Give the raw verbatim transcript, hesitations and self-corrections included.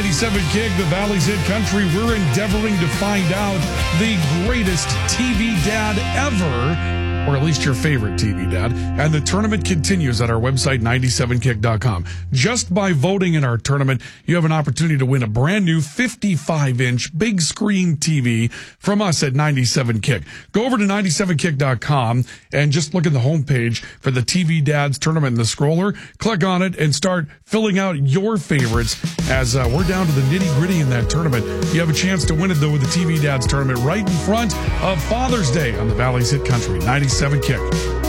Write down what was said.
ninety-seven Kick, the Valley's Hit Country. We're endeavoring to find out the greatest T V dad ever, or at least your favorite T V dad. And the tournament continues at our website, ninety-seven kick dot com. Just by voting in our tournament, you have an opportunity to win a brand new fifty-five inch big screen T V from us at ninety-seven Kick. Go over to ninety-seven kick dot com and just look at the homepage for the T V Dads tournament in the scroller. Click on it and start filling out your favorites as uh, we're down to the nitty gritty in that tournament. You have a chance to win it though with the T V Dads tournament right in front of Father's Day on the Valley's Hit Country. ninety-seven Kick.